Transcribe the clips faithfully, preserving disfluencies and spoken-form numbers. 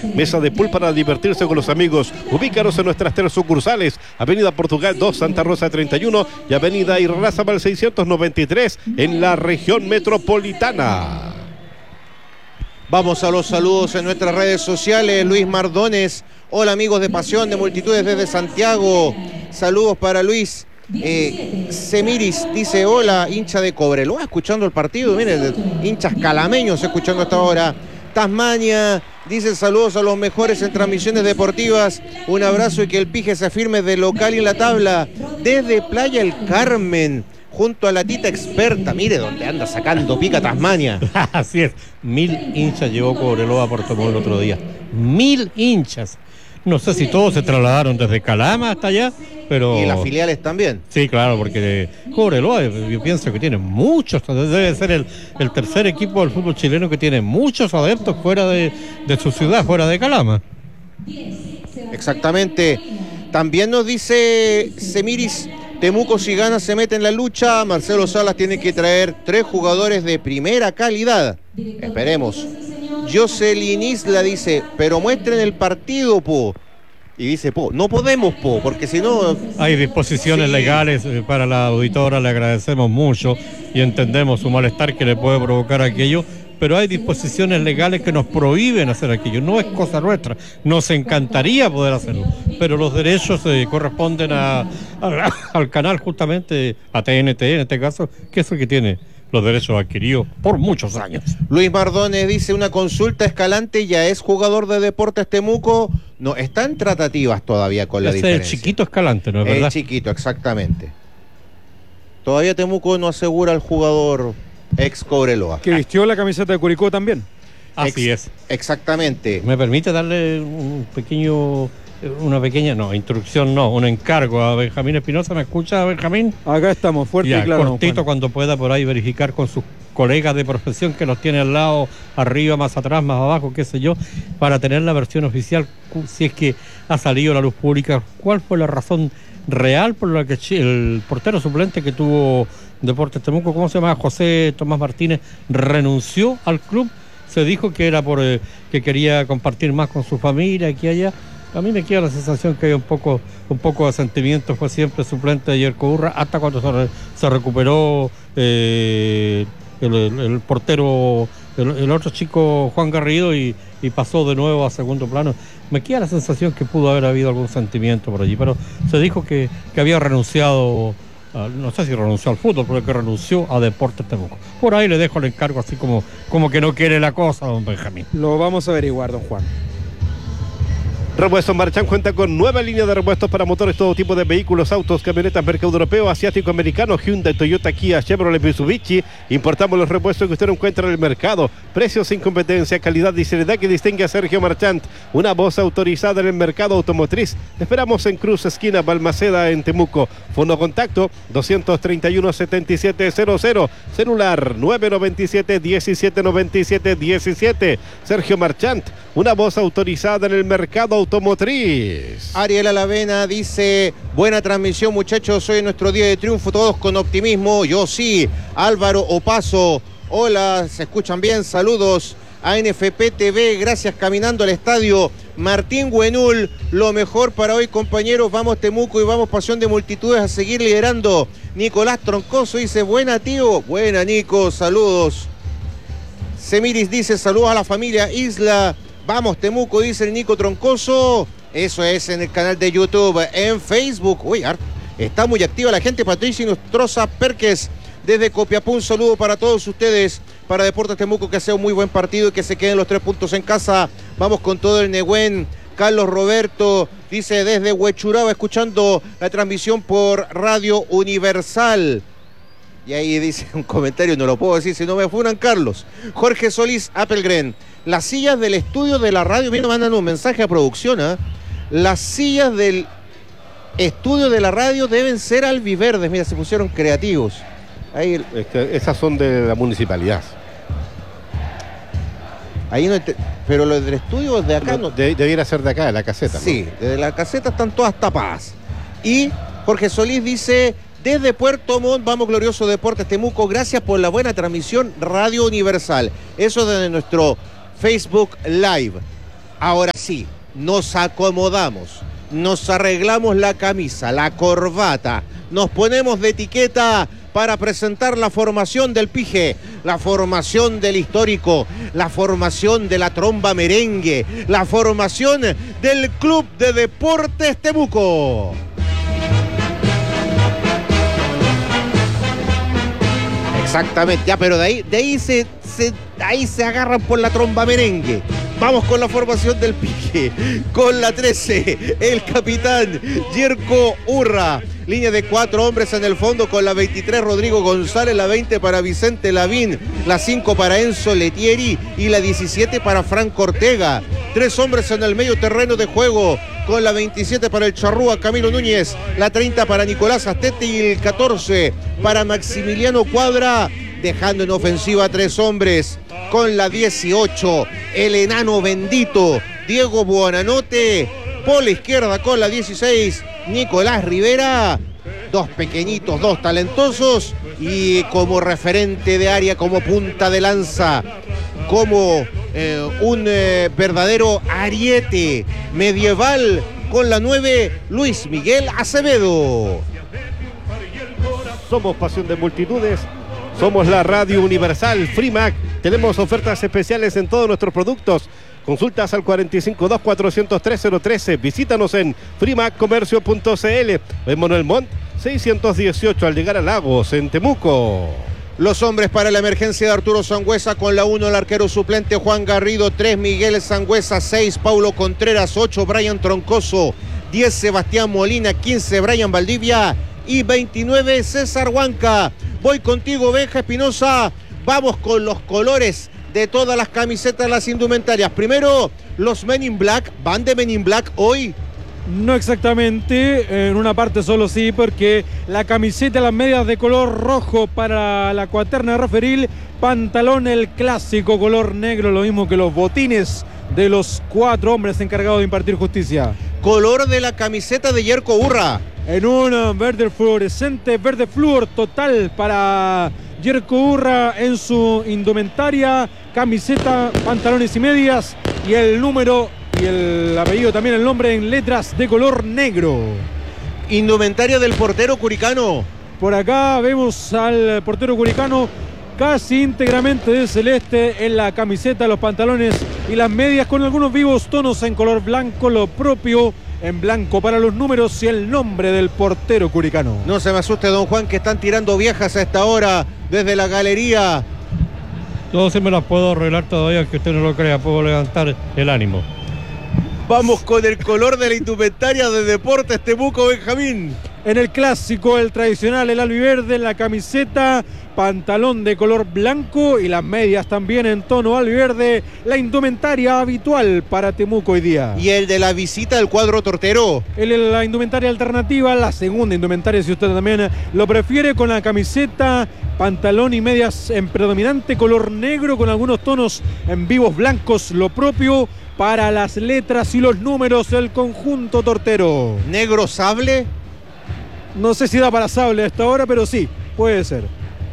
mesa de pool para divertirse con los amigos. Ubícanos en nuestras tres sucursales, Avenida Portugal dos, Santa Rosa treinta y uno y Avenida Irarrázaval seiscientos noventa y tres en la región metropolitana. Vamos a los saludos en nuestras redes sociales. Luis Mardones, hola amigos de Pasión de Multitudes desde Santiago. Saludos para Luis. Eh, Semiris dice, hola, hincha de Cobreloa, escuchando el partido. Miren, hinchas calameños escuchando hasta ahora. Tasmania dice, saludos a los mejores en transmisiones deportivas. Un abrazo y que el Pije se afirme de local y en la tabla. Desde Playa El Carmen, junto a la Tita Experta. Mire dónde anda sacando pica Tasmania. Así es, mil hinchas llevó Cobreloa a Puerto Montt el otro día. Mil hinchas. No sé si todos se trasladaron desde Calama hasta allá, pero... Y las filiales también. Sí, claro, porque Cobreloa, yo pienso que tiene muchos, debe ser el, el tercer equipo del fútbol chileno que tiene muchos adeptos fuera de, de su ciudad, fuera de Calama. Exactamente. También nos dice Semiris, Temuco si gana se mete en la lucha. Marcelo Salas tiene que traer tres jugadores de primera calidad. Esperemos. Jocelyn Isla dice, pero muestren el partido, po. Y dice, po, no podemos, po, porque si no... Hay disposiciones sí. legales eh, para la auditora, le agradecemos mucho y entendemos su malestar que le puede provocar aquello, pero hay disposiciones legales que nos prohíben hacer aquello, no es cosa nuestra, nos encantaría poder hacerlo, pero los derechos eh, corresponden a, a, al canal justamente, a T N T en este caso, que es el que tiene los derechos adquiridos por muchos años. Luis Mardones dice, una consulta, Escalante ya es jugador de Deportes Temuco. No, está en tratativas todavía con la Ese diferencia. Es el chiquito Escalante, ¿no es verdad? El chiquito, exactamente. Todavía Temuco no asegura al jugador ex Cobreloa. Que vistió la camiseta de Curicó también. Así ex, es. Exactamente. ¿Me permite darle un pequeño... Una pequeña, no, instrucción no, un encargo a Benjamín Espinosa? ¿Me escucha, Benjamín? Acá estamos, fuerte ya, y claro. Cortito, cuando pueda por ahí verificar con sus colegas de profesión que los tiene al lado, arriba, más atrás, más abajo, qué sé yo, para tener la versión oficial, si es que ha salido a la luz pública, cuál fue la razón real por la que el portero suplente que tuvo Deportes Temuco, ¿cómo se llama? José Tomás Martínez, renunció al club. Se dijo que era por eh, que quería compartir más con su familia aquí y allá. A mí me queda la sensación que hay un poco un poco de sentimiento, fue siempre suplente de Yerko Urra, hasta cuando se, re, se recuperó eh, el, el, el portero, el, el otro chico Juan Garrido y, y pasó de nuevo a segundo plano. Me queda la sensación que pudo haber habido algún sentimiento por allí, pero se dijo que, que había renunciado, a, no sé si renunció al fútbol, pero que renunció a Deportes Temuco. Por ahí le dejo el encargo así como, como que no quiere la cosa, don Benjamín. Lo vamos a averiguar, don Juan. Repuestos Marchand cuenta con nueva línea de repuestos para motores, todo tipo de vehículos, autos, camionetas, mercado europeo, asiático, americano, Hyundai, Toyota, Kia, Chevrolet, Mitsubishi. Importamos los repuestos que usted no encuentra en el mercado. Precios sin competencia, calidad y seriedad que distingue a Sergio Marchand, una voz autorizada en el mercado automotriz. Esperamos en Cruz, esquina Balmaceda, en Temuco. Fono contacto doscientos treinta y uno, setenta y siete cero cero. Celular nueve noventa y siete, diecisiete noventa y siete diecisiete. Sergio Marchand, una voz autorizada en el mercado automotriz. Ariel Alavena dice, buena transmisión muchachos, hoy es nuestro día de triunfo, todos con optimismo. Yo sí. Álvaro Opaso, hola, se escuchan bien, saludos a N F P T V, gracias, caminando al estadio. Martín Güenul, lo mejor para hoy compañeros, vamos Temuco y vamos Pasión de Multitudes a seguir liderando. Nicolás Troncoso dice, buena tío, buena Nico, saludos. Semiris dice, saludos a la familia Isla. Vamos Temuco, dice el Nico Troncoso. Eso es en el canal de YouTube. En Facebook, uy, está muy activa la gente. Patricia Nostroza Pérquez desde Copiapó, un saludo para todos ustedes. Para Deportes Temuco, que sea un muy buen partido y que se queden los tres puntos en casa. Vamos con todo el Nehuen. Carlos Roberto dice desde Huechuraba, escuchando la transmisión por Radio Universal. Y ahí dice un comentario, no lo puedo decir si no me funan, Carlos. Jorge Solís Appelgren, las sillas del estudio de la radio, mira, mandan un mensaje a producción, ¿eh? Las sillas del estudio de la radio deben ser albiverdes, mira, se pusieron creativos. Ahí, este, esas son de la municipalidad. Ahí no, pero los del estudio de acá no. De, debiera ser de acá, de la caseta. Sí, ¿no? desde la caseta están todas tapadas. Y Jorge Solís dice, desde Puerto Montt, vamos glorioso Deportes Temuco, gracias por la buena transmisión Radio Universal. Eso desde nuestro Facebook Live. Ahora sí, nos acomodamos, nos arreglamos la camisa, la corbata, nos ponemos de etiqueta para presentar la formación del Pige, la formación del histórico, la formación de la tromba merengue, la formación del Club de Deportes Temuco. Exactamente, ya, pero de ahí, de ahí se, se, ahí se agarran por la tromba merengue. Vamos con la formación del Pique, con la trece, el capitán Yerko Urra. Línea de cuatro hombres en el fondo con la veintitrés Rodrigo González, la veinte para Vicente Lavín, la cinco para Enzo Letieri y la diecisiete para Franco Ortega. Tres hombres en el medio terreno de juego con la veintisiete para el Charrúa Camilo Núñez, la treinta para Nicolás Astete y el catorce para Maximiliano Cuadra, dejando en ofensiva a tres hombres con la dieciocho, el enano bendito Diego Buonanote, por la izquierda con la dieciséis, Nicolás Rivera, dos pequeñitos, dos talentosos, y como referente de área, como punta de lanza, como eh, un eh, verdadero ariete medieval con la nueve, Luis Miguel Acevedo. Somos pasión de multitudes, somos la radio universal Frimac. Tenemos ofertas especiales en todos nuestros productos. Consultas al cuatro cinco dos, cuatro cero tres, cero uno tres. Visítanos en frimac comercio punto c l o en Manuel Montt seiscientos dieciocho al llegar a Lagos, en Temuco. Los hombres para la emergencia de Arturo Sangüesa con la uno, el arquero suplente Juan Garrido, tres Miguel Sangüesa, seis Paulo Contreras, ocho Brian Troncoso, diez Sebastián Molina, quince Brian Valdivia y veintinueve César Huanca. Voy contigo, Benja Espinosa. Vamos con los colores de todas las camisetas, las indumentarias. Primero, los Men in Black. ¿Van de Men in Black hoy? No exactamente, en una parte solo sí, porque la camiseta y las medias de color rojo para la cuaterna Raferil, pantalón el clásico color negro, lo mismo que los botines de los cuatro hombres encargados de impartir justicia. Color de la camiseta de Yerko Urra. En un verde fluorescente, verde flúor total para Yerko Urra en su indumentaria, camiseta, pantalones y medias, y el número y el apellido, también el nombre en letras de color negro. Indumentaria del portero curicano. Por acá vemos al portero curicano casi íntegramente de celeste en la camiseta, los pantalones y las medias, con algunos vivos tonos en color blanco, lo propio en blanco para los números y el nombre del portero curicano. No se me asuste, don Juan, que están tirando viejas a esta hora desde la galería. Yo sí me las puedo arreglar todavía, aunque usted no lo crea, puedo levantar el ánimo. Vamos con el color de la indumentaria de Deportes Temuco, Benjamín. En el clásico, el tradicional, el albiverde, en la camiseta, pantalón de color blanco y las medias también en tono albiverde, la indumentaria habitual para Temuco hoy día. Y el de la visita del cuadro tortero. El, la indumentaria alternativa, la segunda indumentaria, si usted también lo prefiere, con la camiseta, pantalón y medias en predominante color negro, con algunos tonos en vivos blancos, lo propio para las letras y los números del conjunto tortero. ¿Negro sable? No sé si da para sable hasta ahora, pero sí, puede ser.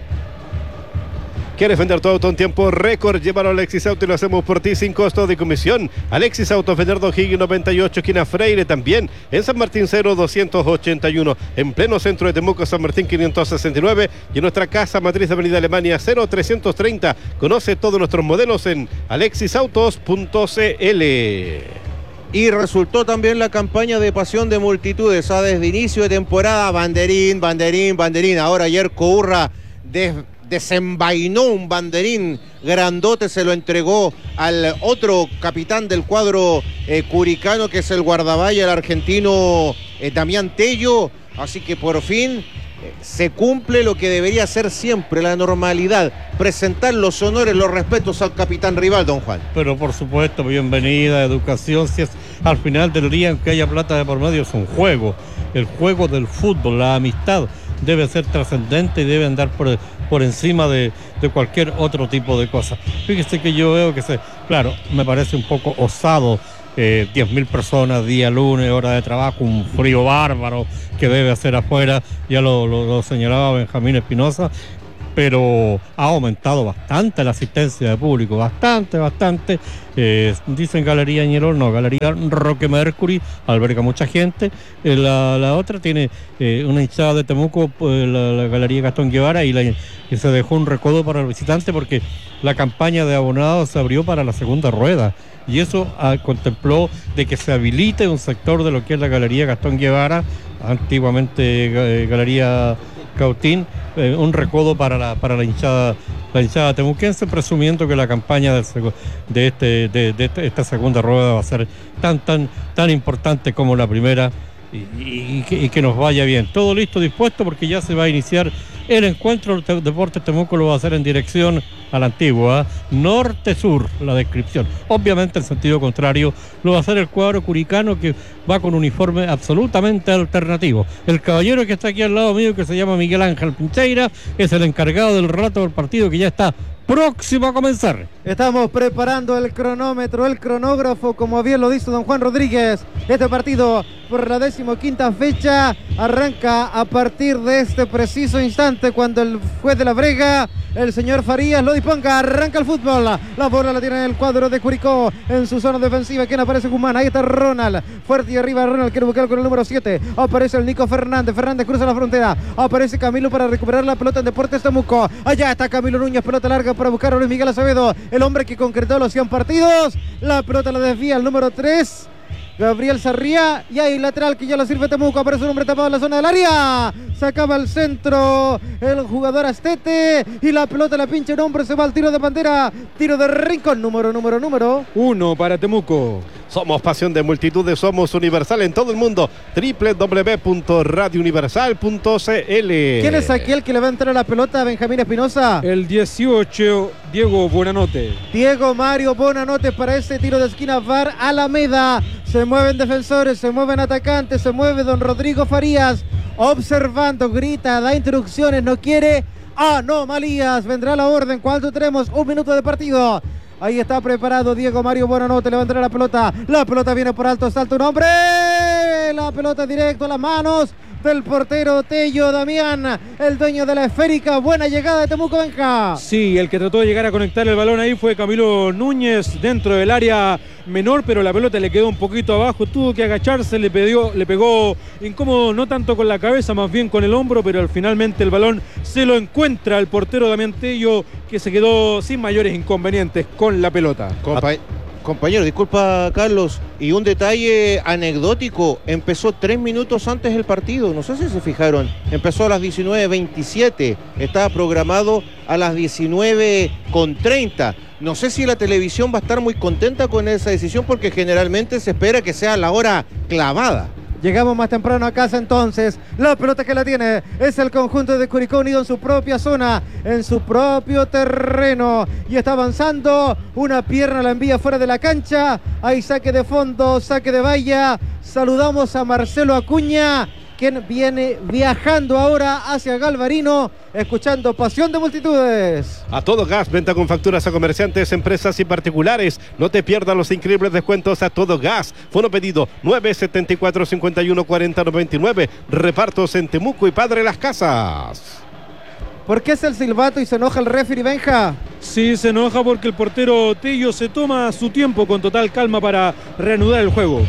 ¿Quieres vender tu auto en tiempo récord? Llévalo a Alexis Auto y lo hacemos por ti sin costo de comisión. Alexis Auto, Avenida O'Higgins noventa y ocho, esquina Freire, también en San Martín cero doscientos ochenta y uno, en pleno centro de Temuco, San Martín quinientos sesenta y nueve, y en nuestra casa matriz de Avenida Alemania cero trescientos treinta. Conoce todos nuestros modelos en alexis autos punto c l. Y resultó también la campaña de pasión de multitudes. Ah, desde inicio de temporada, banderín, banderín, banderín. Ahora Yerko Urra des, desenvainó un banderín grandote, se lo entregó al otro capitán del cuadro eh, curicano, que es el guardaballa, el argentino eh, Damián Tello. Así que por fin eh, se cumple lo que debería ser siempre, la normalidad. Presentar los honores, los respetos al capitán rival, don Juan. Pero por supuesto, bienvenida, educación, si es al final del día, aunque haya plata de por medio, es un juego. El juego del fútbol, la amistad, debe ser trascendente y debe andar por, por encima de, de cualquier otro tipo de cosas. Fíjese que yo veo que, se, claro, me parece un poco osado, eh, diez mil personas, día lunes, hora de trabajo, un frío bárbaro que debe hacer afuera, ya lo, lo, lo señalaba Benjamín Espinosa. pero ha aumentado bastante la asistencia de público, bastante, bastante. Eh, dicen Galería Ñelol, no, Galería Roque Mercury, alberga mucha gente. Eh, la, la otra tiene eh, una hinchada de Temuco, eh, la, la Galería Gastón Guevara, y, la, y se dejó un recodo para el visitante porque la campaña de abonados se abrió para la segunda rueda. Y eso ah, contempló de que se habilite un sector de lo que es la Galería Gastón Guevara, antiguamente eh, Galería Cautín, eh, un recodo para la para la hinchada la hinchada temuquense, presumiendo que la campaña de, de, este, de, de este, esta segunda rueda va a ser tan tan tan importante como la primera, y, y, y, que, y que nos vaya bien. Todo listo, dispuesto, porque ya se va a iniciar el encuentro. El Deportes Temuco lo va a hacer en dirección a la antigua, norte-sur, la descripción. Obviamente en sentido contrario lo va a hacer el cuadro curicano, que va con uniforme absolutamente alternativo. El caballero que está aquí al lado mío, que se llama Miguel Ángel Pincheira, es el encargado del relato del partido, que ya está próximo a comenzar. Estamos preparando el cronómetro, el cronógrafo, como bien lo dice don Juan Rodríguez. Este partido por la decimoquinta fecha arranca a partir de este preciso instante, cuando el juez de la brega, el señor Farías, lo disponga. Arranca el fútbol. La bola la tiene en el cuadro de Curicó, en su zona defensiva. ¿Quién aparece? Guzmán. Ahí está Ronald. Fuerte y arriba Ronald, quiere buscar con el número siete. Aparece el Nico Fernández. Fernández cruza la frontera. Aparece Camilo para recuperar la pelota en Deportes Temuco. Allá está Camilo Núñez, pelota larga para buscar a Luis Miguel Acevedo, el hombre que concretó los cien partidos. La pelota la desvía el número tres, Gabriel Sarría, y hay lateral que ya lo sirve Temuco. Aparece un hombre tapado en la zona del área. Sacaba el centro el jugador Astete, y la pelota la pincha un hombre. Se va al tiro de bandera, tiro de rincón, número, número, número uno para Temuco. Somos pasión de multitudes, somos Universal en todo el mundo. doble u doble u doble u punto radio universal punto c l. ¿Quién es aquel que le va a entrar a la pelota a Benjamín Espinosa? El dieciocho, Diego Buenanote. Diego Mario Buenanote para ese tiro de esquina. V A R Alameda. Se mueven defensores, se mueven atacantes, se mueve don Rodrigo Farías, observando, grita, da instrucciones, no quiere anomalías. Vendrá la orden. ¿Cuánto tenemos? Un minuto de partido. Ahí está preparado Diego Mario Buenanote, levantará la pelota. La pelota viene por alto, salta un hombre. La pelota directo a las manos del portero Tello Damián, el dueño de la esférica. Buena llegada de Temuco, Benja. Sí, el que trató de llegar a conectar el balón ahí fue Camilo Núñez dentro del área menor, pero la pelota le quedó un poquito abajo, tuvo que agacharse, le, pedió, le pegó incómodo, no tanto con la cabeza, más bien con el hombro, pero finalmente el balón se lo encuentra el portero Damián Tello, que se quedó sin mayores inconvenientes con la pelota. Compa Compañero, disculpa Carlos, y un detalle anecdótico: empezó tres minutos antes el partido, no sé si se fijaron, empezó a las diecinueve veintisiete, estaba programado a las diecinueve treinta. No sé si la televisión va a estar muy contenta con esa decisión, porque generalmente se espera que sea la hora clavada. Llegamos más temprano a casa entonces. La pelota que la tiene es el conjunto de Curicó Unido en su propia zona, en su propio terreno. Y está avanzando. Una pierna la envía fuera de la cancha. Hay saque de fondo, saque de valla. Saludamos a Marcelo Acuña, quien viene viajando ahora hacia Galvarino, escuchando Pasión de Multitudes. A todo gas, venta con facturas a comerciantes, empresas y particulares. No te pierdas los increíbles descuentos a todo gas. Fono pedido nueve setenta y cuatro, cincuenta y uno, cuarenta, noventa y nueve. Repartos en Temuco y Padre Las Casas. ¿Por qué es el silbato y se enoja el referee, Benja? Sí, se enoja porque el portero Tello se toma su tiempo con total calma para reanudar el juego.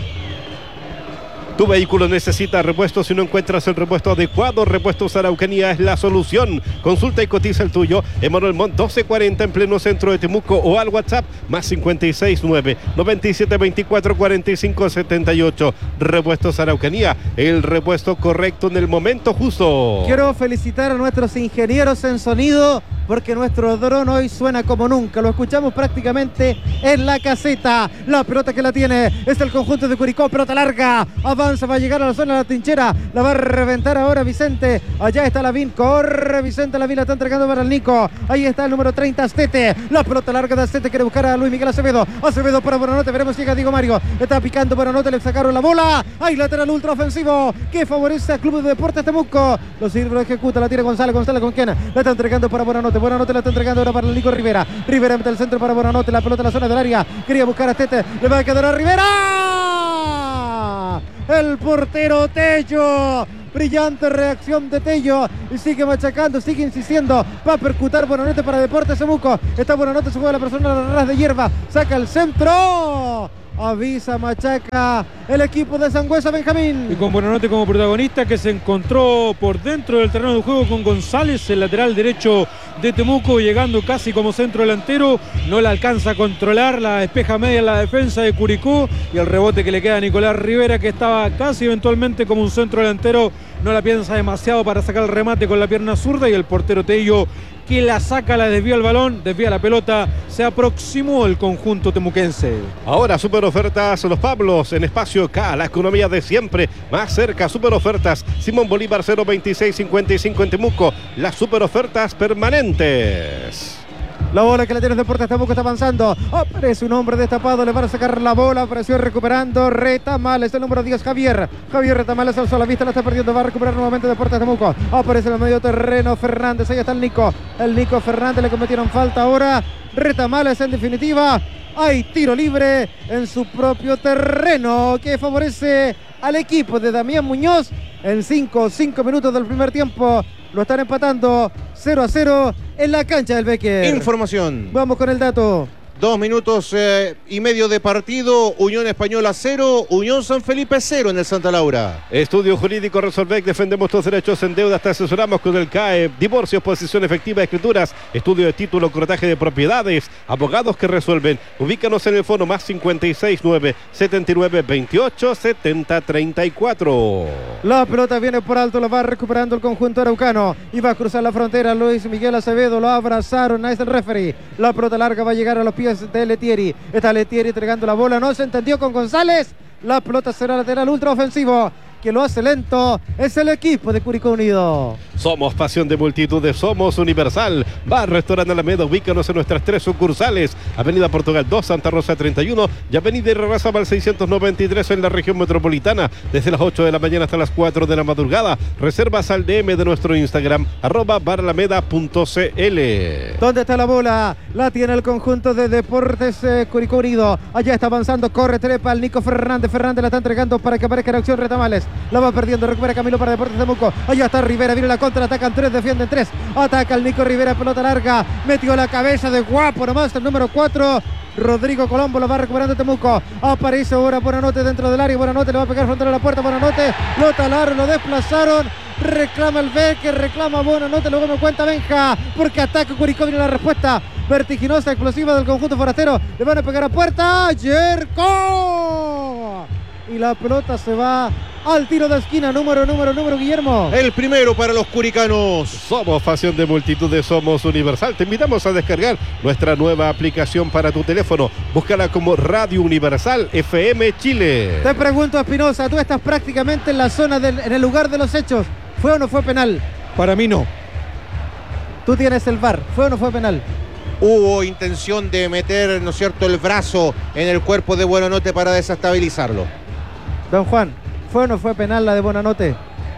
Tu vehículo necesita repuestos. Si no encuentras el repuesto adecuado, Repuestos Araucanía es la solución. Consulta y cotiza el tuyo en Manuel Montt doce cuarenta, en pleno centro de Temuco, o al WhatsApp más cincuenta y seis, nueve, noventa y siete, veinticuatro, cuarenta y cinco, setenta y ocho. Repuestos Araucanía, el repuesto correcto en el momento justo. Quiero felicitar a nuestros ingenieros en sonido, porque nuestro dron hoy suena como nunca. Lo escuchamos prácticamente en la caseta. La pelota que la tiene es el conjunto de Curicó, pelota larga, avanza, va a llegar a la zona de la trinchera, la va a reventar ahora Vicente. Allá está Lavín, corre Vicente, Lavín la está entregando para el Nico. Ahí está el número treinta, Astete. La pelota larga de Astete, quiere buscar a Luis Miguel Acevedo. Acevedo para Buenanote, veremos si llega Diego Mario. Está picando Buenanote, le sacaron la bola. Hay lateral ultra ofensivo que favorece al Club de Deportes Temuco. Lo sirve, lo ejecuta, la tiene González. González con quién, la está entregando para Buenanote. Buenanote la está entregando ahora para el Nico Rivera. Rivera mete el centro para Buenanote, la pelota en la zona del área. Quería buscar a Astete, le va a quedar a Rivera. El portero Tello Brillante reacción de Tello. Y sigue machacando, sigue insistiendo. Va a percutar Buenanote para Deportes Temuco. Está Buenanote, se juega la persona a ras de hierba. Saca el centro. Avisa, machaca el equipo de Sangüesa, Benjamín. Y con Buenanote como protagonista, que se encontró por dentro del terreno de juego con González, el lateral derecho de Temuco, llegando casi como centro delantero. No la alcanza a controlar, la despeja media en la defensa de Curicó. Y el rebote que le queda a Nicolás Rivera, que estaba casi eventualmente como un centro delantero. No la piensa demasiado para sacar el remate con la pierna zurda. Y el portero Tello, que la saca, la desvía el balón, desvía la pelota, se aproximó el conjunto temuquense. Ahora super ofertas Los Pablos en Espacio K, la economía de siempre, más cerca, super ofertas Simón Bolívar cero veintiséis cincuenta y cinco en Temuco, las super ofertas permanentes. La bola que la tiene Deportes Temuco está avanzando. Aparece un hombre destapado, le van a sacar la bola. Apareció recuperando Retamales, el número diez, Javier. Javier Retamales alzó la vista, la está perdiendo. Va a recuperar nuevamente Deportes Temuco. Aparece en el medio terreno Fernández. Ahí está el Nico. El Nico Fernández, le cometieron falta ahora. Retamales en definitiva. Hay tiro libre en su propio terreno que favorece al equipo de Damián Muñoz. En cinco minutos del primer tiempo lo están empatando cero a cero en la cancha del Becker. Información. Vamos con el dato. Dos minutos eh, y medio de partido. Unión Española cero, Unión San Felipe cero en el Santa Laura. Estudio Jurídico Resolvec, defendemos tus derechos en deuda, te asesoramos con el C A E, divorcios, posición efectiva, escrituras, estudio de título, cortaje de propiedades, abogados que resuelven. Ubícanos en el fono más cincuenta y seis nueve, setenta y nueve, veintiocho, setenta, treinta y cuatro. La pelota viene por alto, la va recuperando el conjunto araucano y va a cruzar la frontera. Luis Miguel Acevedo, lo abrazaron, ahí está el referee. La pelota larga va a llegar a los pies de Letieri. Está Letieri entregando la bola, no se entendió con González. La pelota será lateral ultra ofensivo. Que lo hace lento es el equipo de Curicó Unido. Somos pasión de multitudes, somos Universal. Bar Restaurante Alameda, ubícanos en nuestras tres sucursales. Avenida Portugal dos, Santa Rosa treinta y uno y Avenida Irarrázaval seiscientos noventa y tres en la región metropolitana. Desde las ocho de la mañana hasta las cuatro de la madrugada. Reservas al D M de nuestro Instagram, arroba baralameda punto cl. ¿Dónde está la bola? La tiene el conjunto de Deportes eh, Curicó Unido. Allá está avanzando, corre, trepa el Nico Fernández. Fernández la está entregando para que aparezca en acción Retamales. La va perdiendo, recupera Camilo para Deportes Temuco. Allá está Rivera, viene la contra, atacan tres, defienden tres. Ataca el Nico Rivera, pelota larga. Metió la cabeza de guapo nomás el número cuatro. Rodrigo Colombo lo va recuperando Temuco. Aparece ahora Buenanote dentro del área. Buenanote le va a pegar frontal a la puerta. Buenanote lo talaron, lo desplazaron. Reclama el Becker, reclama Buenanote. Luego me cuenta Benja, porque ataca Curicó. Viene la respuesta vertiginosa, explosiva del conjunto forastero. Le van a pegar a puerta. Yerko. Y la pelota se va al tiro de esquina, número, número, número, Guillermo. El primero para los curicanos. Somos pasión de multitudes, somos Universal. Te invitamos a descargar nuestra nueva aplicación para tu teléfono. Búscala como Radio Universal F M Chile. Te pregunto, Espinosa, tú estás prácticamente en la zona, del, en el lugar de los hechos. ¿Fue o no fue penal? Para mí no. Tú tienes el V A R. ¿Fue o no fue penal? Hubo intención de meter, ¿no es cierto?, el brazo en el cuerpo de Buenanote para desestabilizarlo. Don Juan, ¿fue o no fue penal la de Buenanote?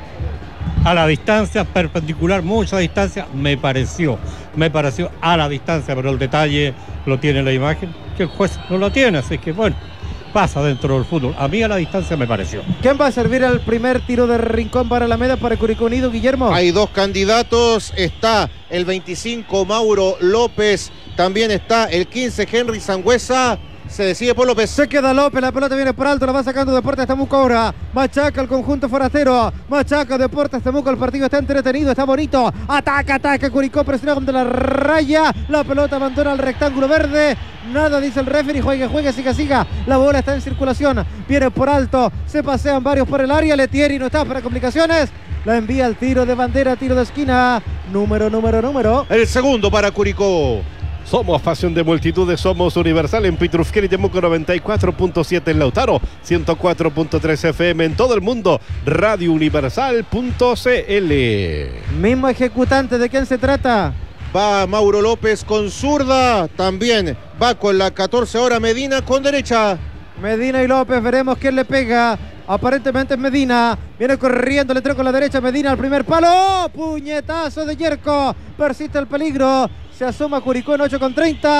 A la distancia, perpendicular, mucha distancia, me pareció. Me pareció a la distancia, pero el detalle lo tiene la imagen, que el juez no lo tiene, así que bueno, pasa dentro del fútbol. A mí a la distancia me pareció. ¿Quién va a servir al primer tiro de rincón para Alameda para Curicó Unido, Guillermo? Hay dos candidatos, está el veinticinco Mauro López, también está el quince Henry Sangüesa. Se decide por López. Se queda López, la pelota viene por alto, la va sacando Deportes Temuco ahora. Machaca el conjunto forastero. Machaca Deportes Temuco, el partido está entretenido, está bonito. Ataca, ataca Curicó, presiona contra la raya. La pelota abandona el rectángulo verde. Nada, dice el referee, juegue, juegue, siga, siga. La bola está en circulación, viene por alto. Se pasean varios por el área. Letieri no está para complicaciones. La envía al tiro de bandera, tiro de esquina. Número, número, número. El segundo para Curicó. Somos pasión de multitudes, somos Universal en Pitrufquén y Temuco noventa y cuatro punto siete en Lautaro, ciento cuatro punto tres F M en todo el mundo, radio universal punto cl. Mismo ejecutante, ¿de quién se trata? Va Mauro López con zurda, también va con la catorce ahora Medina con derecha. Medina y López, veremos quién le pega. Aparentemente es Medina, viene corriendo, le entró con la derecha Medina al primer palo, puñetazo de Yerko, persiste el peligro, se asoma Curicó en ocho con treinta,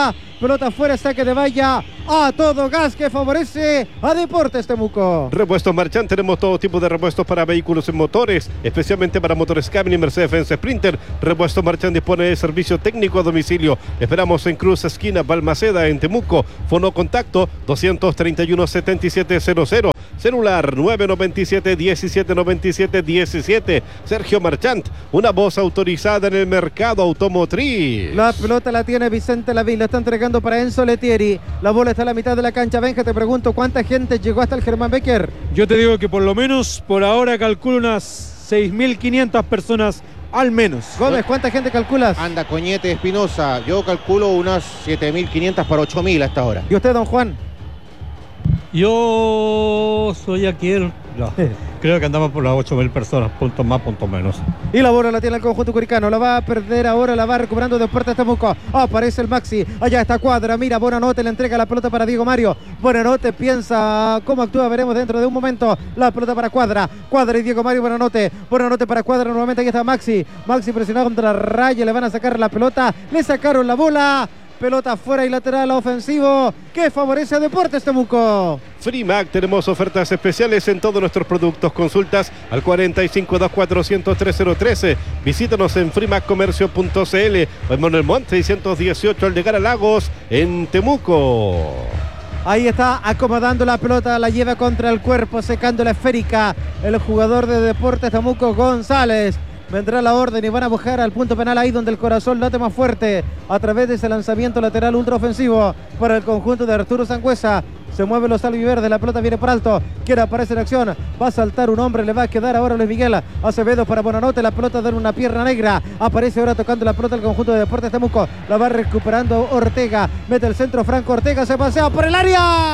pelota fuera, saque de valla, a todo gas que favorece a Deportes Temuco. Repuestos Marchand, tenemos todo tipo de repuestos para vehículos y motores, especialmente para motores Camry, Mercedes-Benz Sprinter. Repuestos Marchand dispone de servicio técnico a domicilio. Esperamos en Cruz Esquina Balmaceda, en Temuco. Fono contacto doscientos treinta y uno, setenta y siete cero cero. Celular nueve noventa y siete, diecisiete noventa y siete diecisiete. Sergio Marchand, una voz autorizada en el mercado automotriz. La pelota la tiene Vicente Lavín, la está entregando para Enzo Letieri. La bola está a la mitad de la cancha. Benja, te pregunto, ¿cuánta gente llegó hasta el Germán Becker? Yo te digo que por lo menos, por ahora calculo unas seis mil quinientas personas al menos. Gómez, ¿cuánta gente calculas? Anda Coñete Espinosa, yo calculo unas siete mil quinientas para ocho mil hasta ahora. ¿Y usted, don Juan? Yo soy aquí el... No, creo que andamos por las ocho mil personas, puntos más, puntos menos. Y la bola la tiene el conjunto curicano, la va a perder ahora, la va recuperando Deportes Temuco. Aparece el Maxi, allá está Cuadra, mira, Buenanote le entrega la pelota para Diego Mario. Buenanote piensa cómo actúa, veremos dentro de un momento. La pelota para Cuadra, Cuadra y Diego Mario, Buenanote. Buenanote para Cuadra, nuevamente aquí está Maxi. Maxi presionado contra la raya, le van a sacar la pelota, le sacaron la bola. Pelota fuera y lateral ofensivo que favorece a Deportes Temuco. Frimac, tenemos ofertas especiales en todos nuestros productos. Consultas al cuarenta y cinco, dos cuatrocientos, tres cero trece. Visítanos en frimac comercio punto c l o en Manuel Montt seiscientos dieciocho al llegar a Lagos en Temuco. Ahí está acomodando la pelota, la lleva contra el cuerpo, secando la esférica. El jugador de Deportes Temuco, González. Vendrá la orden y van a buscar al punto penal ahí donde el corazón late más fuerte a través de ese lanzamiento lateral ultraofensivo para el conjunto de Arturo Sangüesa. Se mueven los albiverdes, la pelota viene por alto, quiere aparecer en acción, va a saltar un hombre, le va a quedar ahora Luis Miguel Acevedo para Buenanote, la pelota da una pierna negra, aparece ahora tocando la pelota el conjunto de Deportes Temuco, la va recuperando Ortega, mete el centro Franco Ortega, se pasea por el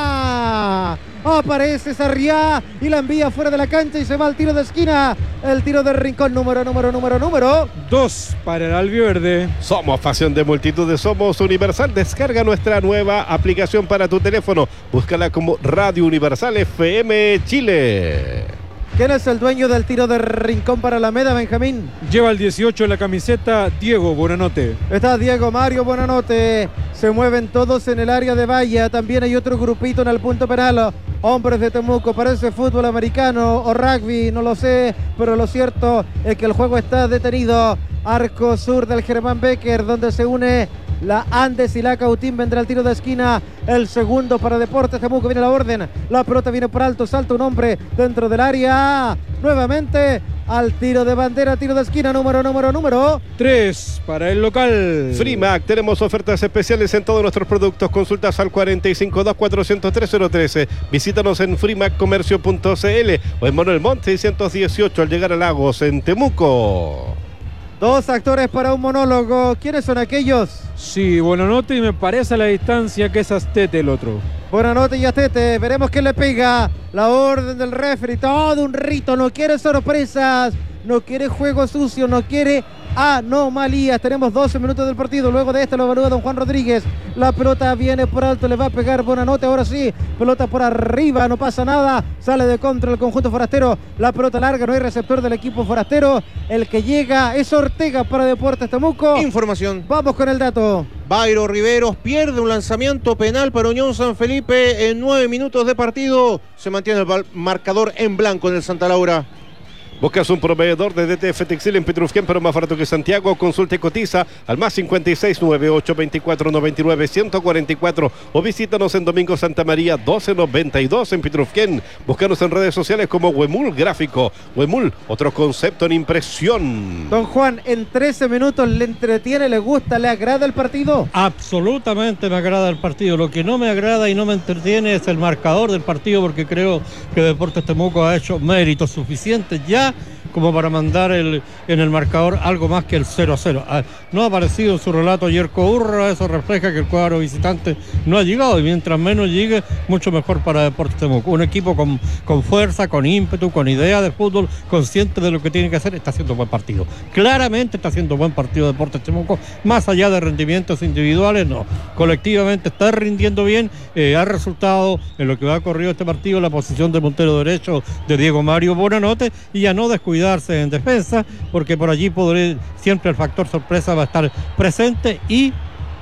área. Aparece Sarriá y la envía fuera de la cancha y se va al tiro de esquina. El tiro de rincón número, número, número, número. Dos para el albiverde. Somos pasión de multitudes, somos Universal. Descarga nuestra nueva aplicación para tu teléfono. Búscala como Radio Universal F M Chile. ¿Quién es el dueño del tiro de rincón para Alameda, Benjamín? Lleva el dieciocho en la camiseta, Diego Buenanote. Está Diego Mario Buenanote. Se mueven todos en el área de valla. También hay otro grupito en el punto penal. Hombres de Temuco, parece fútbol americano o rugby, no lo sé, pero lo cierto es que el juego está detenido. Arco sur del Germán Becker, donde se une la Andes y la Cautín. Vendrá el tiro de esquina, el segundo para Deportes Temuco. Viene la orden, la pelota viene por alto, salta un hombre dentro del área. Nuevamente al tiro de bandera, tiro de esquina, número, número, número. Tres para el local. Frimac, tenemos ofertas especiales en todos nuestros productos. Consultas al cuarenta y cinco, dos cuatrocientos, tres cero trece. Visítanos en frimac comercio punto c l o en Manuel Montt seiscientos dieciocho al llegar a Lagos en Temuco. Dos actores para un monólogo. ¿Quiénes son aquellos? Sí, Buenanote y me parece a la distancia que es Astete el otro. Buenanote y Astete, veremos quién le pega. La orden del referee, todo un rito, no quiere sorpresas, no quiere juego sucio, no quiere anomalías. Tenemos doce minutos del partido, luego de este lo evalúa don Juan Rodríguez. La pelota viene por alto, le va a pegar Buenanote, ahora sí, pelota por arriba, no pasa nada, sale de contra el conjunto forastero, la pelota larga, no hay receptor del equipo forastero, el que llega es Ortega para Deportes Temuco. Información. Vamos con el dato. Bairo Riveros pierde un lanzamiento penal para Unión San Felipe en nueve minutos de partido. Se mantiene el marcador en blanco en el Santa Laura. ¿Buscas un proveedor de D T F Textil en Petrufquén, pero más barato que Santiago? Consulta y cotiza al más cincuenta y seis, noventa y ocho, veinticuatro, noventa y nueve, ciento cuarenta y cuatro o visítanos en Domingo Santa María doce noventa y dos en Petrufquén. Búscanos en redes sociales como Huemul Gráfico. Huemul, otro concepto en impresión. Don Juan, en trece minutos le entretiene, le gusta, le agrada el partido. Absolutamente me agrada el partido. Lo que no me agrada y no me entretiene es el marcador del partido, porque creo que Deportes Temuco ha hecho méritos suficientes ya como para mandar el, en el marcador algo más que el cero a cero. No ha aparecido en su relato Yerko Urra, eso refleja que el cuadro visitante no ha llegado, y mientras menos llegue, mucho mejor para Deportes Temuco. Un equipo con, con fuerza, con ímpetu, con idea de fútbol, consciente de lo que tiene que hacer, está haciendo buen partido. Claramente está haciendo buen partido Deportes Temuco, más allá de rendimientos individuales, no. Colectivamente está rindiendo bien, eh, ha resultado en lo que ha corrido este partido la posición de puntero derecho de Diego Mario Buenanote, y a no descuidar en defensa, porque por allí podré, siempre el factor sorpresa va a estar presente, y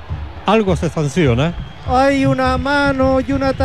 algo se sanciona. Hay una mano y una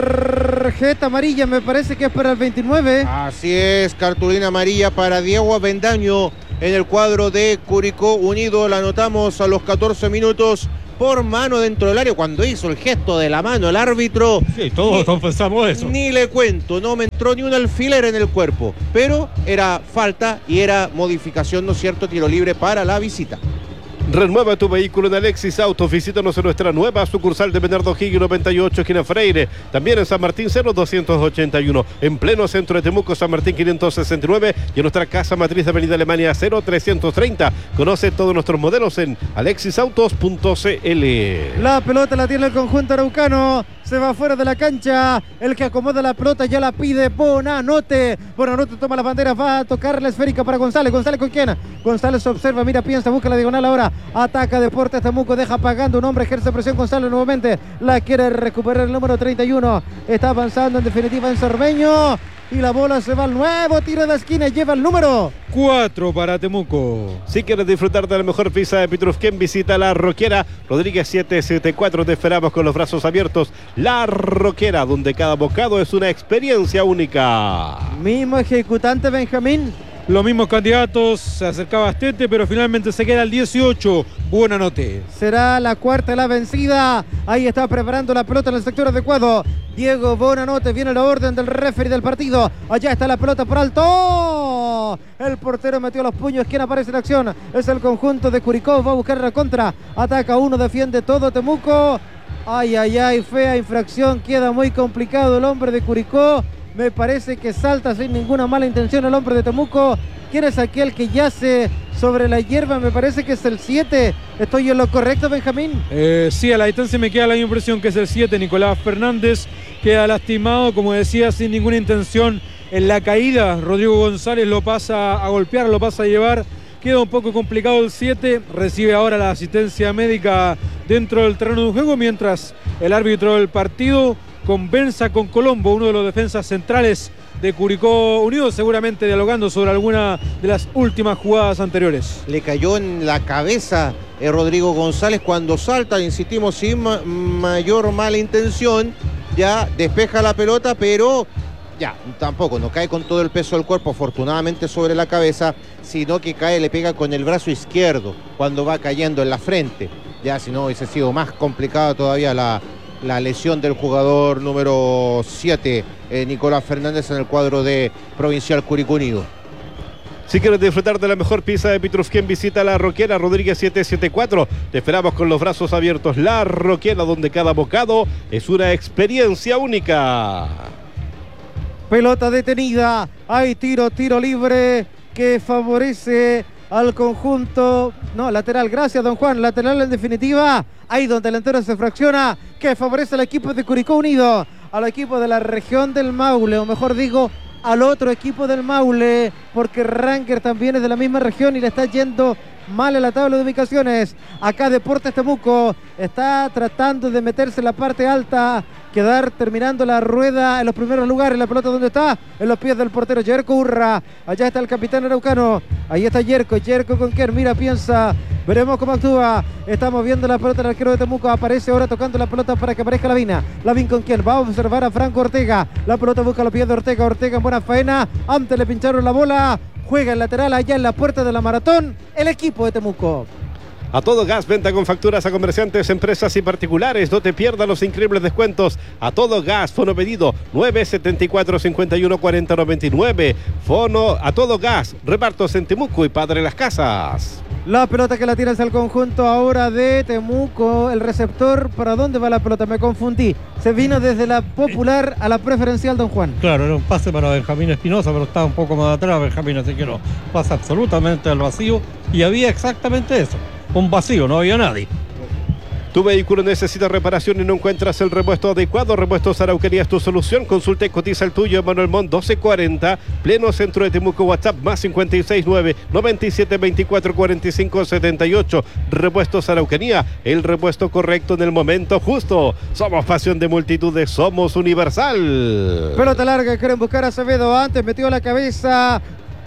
tarjeta amarilla, me parece que es para el veintinueve. Así es, cartulina amarilla para Diego Avendaño en el cuadro de Curicó Unido. La anotamos a los catorce minutos por mano dentro del área. Cuando hizo el gesto de la mano el árbitro, Sí, todos ni, confesamos eso. ni le cuento, no me entró ni un alfiler en el cuerpo, pero era falta y era modificación, ¿no es cierto? Tiro libre para la visita. Renueva tu vehículo en Alexis Autos. Visítanos en nuestra nueva sucursal de Bernardo Higgins noventa y ocho, esquina Freire. También en San Martín cero doscientos ochenta y uno. En pleno centro de Temuco, San Martín quinientos sesenta y nueve. Y en nuestra casa matriz de Avenida Alemania cero trescientos treinta. Conoce todos nuestros modelos en alexis autos punto c l. La pelota la tiene el conjunto araucano. Se va fuera de la cancha. El que acomoda la pelota ya la pide Bonanote. Bonanote toma la bandera. Va a tocar la esférica para González. ¿González con quién? González observa, mira, piensa, busca la diagonal ahora. Ataca Deportes Temuco. Deja pagando un hombre. Ejerce presión González nuevamente. La quiere recuperar el número treinta y uno. Está avanzando en definitiva en Cermeño. Y la bola se va al nuevo tiro de esquina y lleva el número cuatro para Temuco. Si quieres disfrutar de la mejor pizza de Pitrufquén, visita La Roquera, Rodríguez setecientos setenta y cuatro. Te esperamos con los brazos abiertos. La Roquera, donde cada bocado es una experiencia única. Mismo ejecutante Benjamín. Los mismos candidatos, se acercaba Astete, pero finalmente se queda el dieciocho. Buenanote. Será la cuarta la vencida. Ahí está preparando la pelota en el sector adecuado. Diego Bonanote, viene la orden del referee del partido. Allá está la pelota por alto. El portero metió los puños. ¿Quién aparece en acción? Es el conjunto de Curicó. Va a buscar la contra. Ataca uno, defiende todo Temuco. Ay, ay, ay, fea infracción. Queda muy complicado el hombre de Curicó. Me parece que salta sin ninguna mala intención el hombre de Temuco. ¿Quién es aquel que yace sobre la hierba? Me parece que es el siete. ¿Estoy en lo correcto, Benjamín? Eh, sí, a la distancia me queda la misma impresión que es el siete. Nicolás Fernández queda lastimado, como decía, sin ninguna intención en la caída. Rodrigo González lo pasa a golpear, lo pasa a llevar. Queda un poco complicado el siete. Recibe ahora la asistencia médica dentro del terreno de juego, mientras el árbitro del partido conversa con Colombo, uno de los defensas centrales de Curicó Unido, seguramente dialogando sobre alguna de las últimas jugadas anteriores. Le cayó en la cabeza eh, Rodrigo González cuando salta, insistimos, sin ma mayor mala intención. Ya despeja la pelota, pero ya tampoco, no cae con todo el peso del cuerpo, afortunadamente sobre la cabeza, sino que cae, le pega con el brazo izquierdo cuando va cayendo en la frente. Ya, si no, hubiese sido más complicada todavía la la lesión del jugador número siete, eh, Nicolás Fernández, en el cuadro de Provincial Curicó Unido. Si quieres disfrutar de la mejor pizza de Pitrufquén, visita La Roquera, Rodríguez setecientos setenta y cuatro. Te esperamos con los brazos abiertos. La Roquera, donde cada bocado es una experiencia única. Pelota detenida. Hay tiro, tiro libre que favorece al conjunto. No, lateral, gracias, don Juan. Lateral en definitiva. Ahí donde el entero se fracciona, que favorece al equipo de Curicó Unido, al equipo de la región del Maule, o mejor digo, al otro equipo del Maule, porque Ranger también es de la misma región y le está yendo mal en la tabla de ubicaciones. Acá Deportes Temuco está tratando de meterse en la parte alta, quedar terminando la rueda en los primeros lugares. La pelota, ¿dónde está? En los pies del portero Yerko Urra. Allá está el capitán araucano. Ahí está Yerko. Yerko con quién, mira, piensa. Veremos cómo actúa. Estamos viendo la pelota del arquero de Temuco. Aparece ahora tocando la pelota para que aparezca Lavín. Lavín con quién. Va a observar a Franco Ortega. La pelota busca los pies de Ortega. Ortega en buena faena. Antes le pincharon la bola. Juega el lateral allá en la puerta de la maratón. El equipo de Temuco. A todo gas, venta con facturas a comerciantes, empresas y particulares. No te pierdas los increíbles descuentos. A todo gas, fono pedido nueve setenta y cuatro, cincuenta y uno, cuarenta, noventa y nueve. Fono a todo gas, repartos en Temuco y Padre Las Casas. La pelota que la tira es al conjunto ahora de Temuco. El receptor, ¿para dónde va la pelota? Me confundí. Se vino desde la popular a la preferencial, don Juan. Claro, era un pase para Benjamín Espinosa, pero estaba un poco más atrás Benjamín, así que no, pasa absolutamente al vacío. Y había exactamente eso, un vacío, no había nadie. Tu vehículo necesita reparación y no encuentras el repuesto adecuado. Repuestos Araucanía es tu solución. Consulta y cotiza el tuyo. Manuel Montt doce cuarenta, pleno centro de Temuco. WhatsApp más cincuenta y seis nueve, noventa y siete, veinticuatro, cuarenta y cinco, setenta y ocho. Repuestos Araucanía, el repuesto correcto en el momento justo. Somos pasión de multitudes, somos Universal. Pelota larga, quieren buscar a Acevedo. Antes metió la cabeza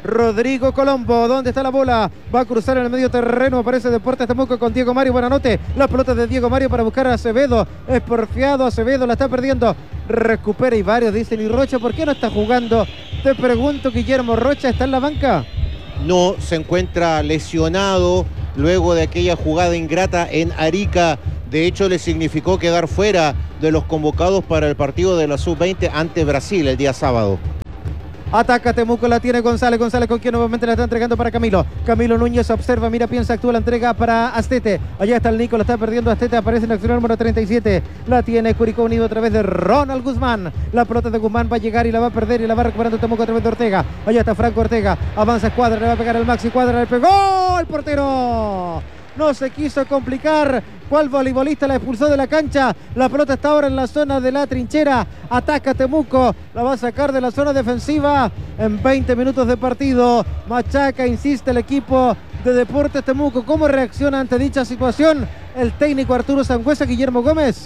Rodrigo Colombo. ¿Dónde está la bola? Va a cruzar en el medio terreno. Aparece Deportes Temuco con Diego Mario. Buenanote. La pelota de Diego Mario para buscar a Acevedo. Es porfiado. Acevedo la está perdiendo. Recupera y varios dicen. ¿Y Rocha por qué no está jugando? Te pregunto, Guillermo. ¿Rocha está en la banca? No, se encuentra lesionado luego de aquella jugada ingrata en Arica. De hecho, le significó quedar fuera de los convocados para el partido de la sub veinte ante Brasil el día sábado. Ataca Temuco, la tiene González. González con quien nuevamente la está entregando para Camilo. Camilo Núñez observa, mira, piensa, actúa, la entrega para Astete. Allá está el Nico, la está perdiendo Astete. Aparece en la acción número treinta y siete. La tiene Curicó Unido a través de Ronald Guzmán. La pelota de Guzmán va a llegar y la va a perder y la va recuperando Temuco a través de Ortega. Allá está Franco Ortega. Avanza Cuadra, le va a pegar el Maxi Cuadra. Le pegó el portero. No se quiso complicar. ¿Cuál voleibolista la expulsó de la cancha? La pelota está ahora en la zona de la trinchera. Ataca Temuco. La va a sacar de la zona defensiva en veinte minutos de partido. Machaca, insiste el equipo de Deportes Temuco. ¿Cómo reacciona ante dicha situación el técnico Arturo Sangüesa? Guillermo Gómez.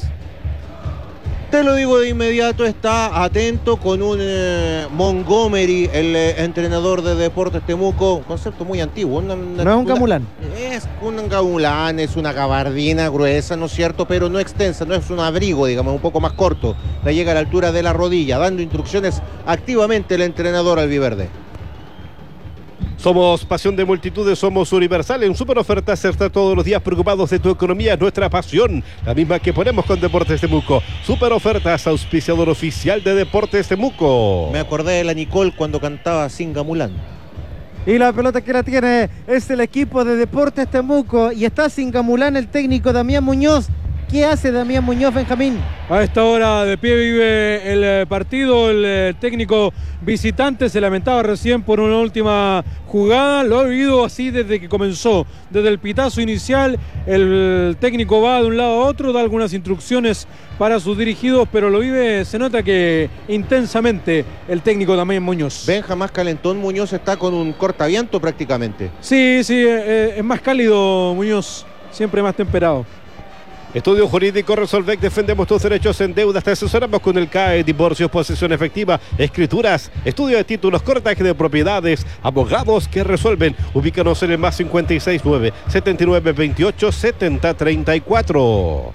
Te lo digo de inmediato, está atento con un eh, Montgomery, el eh, entrenador de Deportes Temuco, un concepto muy antiguo. Una, una, no es un una, gamulán. Es un gamulán, es una gabardina gruesa, ¿no es cierto? Pero no extensa, no es un abrigo, digamos, un poco más corto. Le llega a la altura de la rodilla, dando instrucciones activamente el entrenador albiverde. Somos pasión de multitudes, somos Universal. En super ofertas está todos los días preocupados de tu economía, es nuestra pasión, la misma que ponemos con Deportes Temuco. Super ofertas, auspiciador oficial de Deportes Temuco. Me acordé de la Nicole cuando cantaba Sin Gamulán. Y la pelota que la tiene es el equipo de Deportes Temuco y está sin Gamulán el técnico Damián Muñoz. ¿Qué hace Damián Muñoz, Benjamín? A esta hora de pie vive el partido, el técnico visitante se lamentaba recién por una última jugada, lo ha vivido así desde que comenzó, desde el pitazo inicial, el técnico va de un lado a otro, da algunas instrucciones para sus dirigidos, pero lo vive, se nota que intensamente el técnico Damián Muñoz. Benja, más calentón, Muñoz está con un cortaviento prácticamente. Sí, sí, eh, es más cálido Muñoz, siempre más temperado. Estudio Jurídico Resolvec, defendemos tus derechos en deudas, te asesoramos con el C A E, divorcios, posesión efectiva, escrituras, estudio de títulos, cortaje de propiedades, abogados que resuelven. Ubícanos en el más cincuenta y seis nueve, setenta y nueve veintiocho, setenta treinta y cuatro.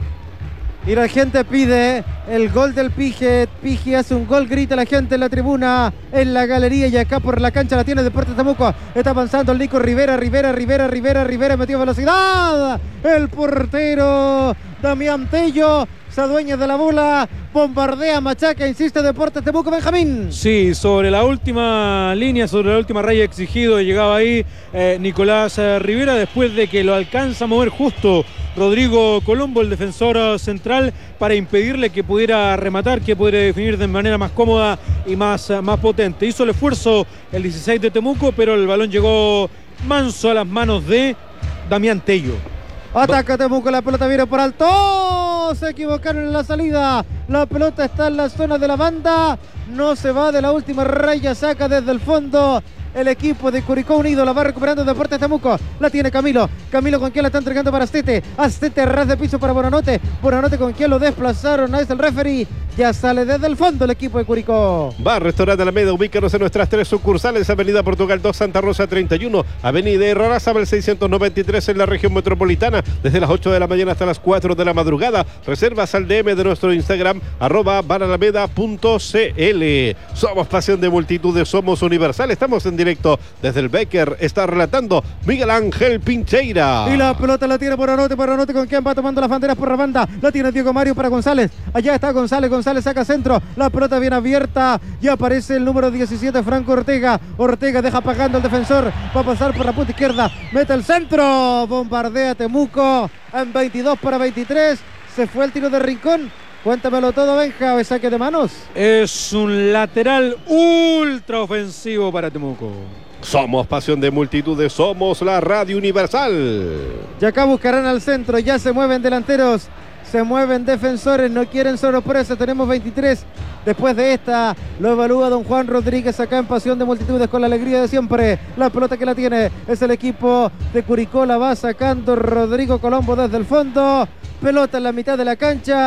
Y la gente pide el gol del Pige. Pige hace un gol, grita la gente en la tribuna, en la galería y acá por la cancha la tiene Deportes Temuco. Está avanzando el Nico Rivera, Rivera, Rivera, Rivera, Rivera, metió velocidad. El portero Damián Tello se adueña de la bola, bombardea, machaca, insiste Deportes Temuco, Benjamín. Sí, sobre la última línea, sobre la última raya exigido, llegaba ahí eh, Nicolás eh, Rivera, después de que lo alcanza a mover justo Rodrigo Colombo, el defensor central, para impedirle que pudiera rematar, que pudiera definir de manera más cómoda y más, más potente. Hizo el esfuerzo el dieciséis de Temuco, pero el balón llegó manso a las manos de Damián Tello. Ataca Temuco, la pelota viene por alto. Se equivocaron en la salida. La pelota está en la zona de la banda. No se va de la última raya, saca desde el fondo el equipo de Curicó Unido. La va recuperando Deportes Temuco. La tiene Camilo. Camilo con quien la está entregando para Astete. Astete, ras de piso para Buenanote. Buenanote con quien lo desplazaron. Ahí está el referee. Ya sale desde el fondo el equipo de Curicó. Bar Restaurante Alameda, ubícanos en nuestras tres sucursales: Avenida Portugal dos, Santa Rosa treinta y uno, Avenida Errázuriz seiscientos noventa y tres en la región metropolitana, desde las ocho de la mañana hasta las cuatro de la madrugada. Reservas al D M de nuestro Instagram, arroba baralameda punto cl. Somos pasión de multitudes, somos Universal. Estamos en directo desde el Becker. Está relatando Miguel Ángel Pincheira. Y la pelota la tiene Buenanote, Buenanote con quien va tomando las banderas por la banda. La tiene Diego Mario para González. Allá está González, González saca centro. La pelota bien abierta. Y aparece el número diecisiete, Franco Ortega. Ortega deja pagando al defensor. Va a pasar por la punta izquierda. Mete el centro. Bombardea Temuco en veintidós para veintitrés. Se fue el tiro de Rincón. Cuéntamelo todo, Benja, o saque de manos. Es un lateral ultra ofensivo para Temuco. Somos pasión de multitudes, somos la Radio Universal. Y acá buscarán al centro, ya se mueven delanteros, se mueven defensores, no quieren sorpresa, tenemos veintitrés. Después de esta, lo evalúa don Juan Rodríguez acá en Pasión de Multitudes con la alegría de siempre. La pelota que la tiene es el equipo de Curicó, la va sacando Rodrigo Colombo desde el fondo. Pelota en la mitad de la cancha.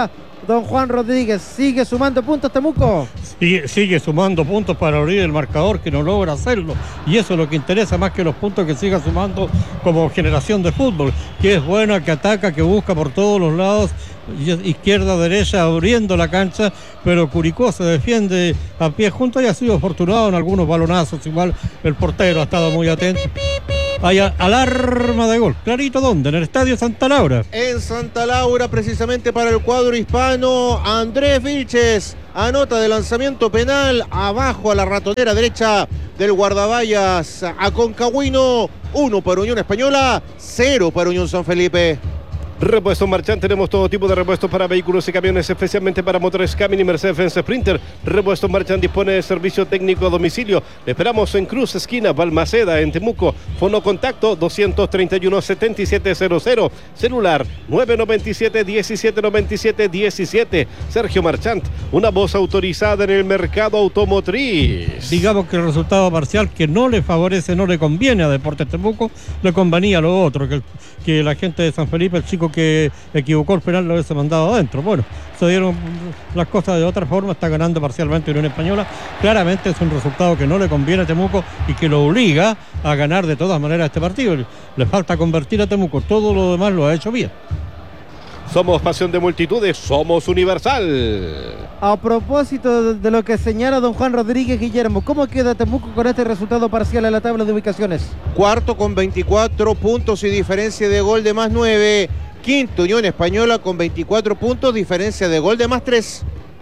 don Juan Rodríguez. Sigue sumando puntos Temuco. Sigue, sigue sumando puntos para abrir el marcador, que no logra hacerlo. Y eso es lo que interesa más que los puntos que siga sumando como generación de fútbol, que es buena, que ataca, que busca por todos los lados, izquierda, derecha, abriendo la cancha, pero Curicó se defiende a pie junto y ha sido afortunado en algunos balonazos. Igual el portero ha estado muy atento. Hay alarma de gol. Clarito, ¿dónde? En el Estadio Santa Laura. En Santa Laura, precisamente para el cuadro hispano, Andrés Vilches anota de lanzamiento penal abajo a la ratonera derecha del guardaballas Aconcagüino. Uno para Unión Española, cero para Unión San Felipe. Repuesto Marchand, tenemos todo tipo de repuestos para vehículos y camiones, especialmente para motores Camin y Mercedes-Benz Sprinter. Repuesto Marchand dispone de servicio técnico a domicilio. Le esperamos en Cruz, esquina Balmaceda, en Temuco. Fono contacto doscientos treinta y uno, setenta y siete cero cero. Celular nueve noventa y siete, diecisiete noventa y siete diecisiete. Sergio Marchand, una voz autorizada en el mercado automotriz. Digamos que el resultado parcial que no le favorece, no le conviene a Deportes Temuco, le convenía a lo otro, que, que la gente de San Felipe, el chico que equivocó el penal, lo hubiese mandado adentro. Bueno, se dieron las cosas de otra forma, está ganando parcialmente Unión Española. Claramente es un resultado que no le conviene a Temuco y que lo obliga a ganar de todas maneras este partido. Le falta convertir a Temuco, todo lo demás lo ha hecho bien. Somos pasión de multitudes, somos Universal. A propósito de lo que señala don Juan Rodríguez, Guillermo, ¿cómo queda Temuco con este resultado parcial en la tabla de ubicaciones? Cuarto con veinticuatro puntos y diferencia de gol de más nueve. Quinto, Unión Española con veinticuatro puntos, diferencia de gol de más tres.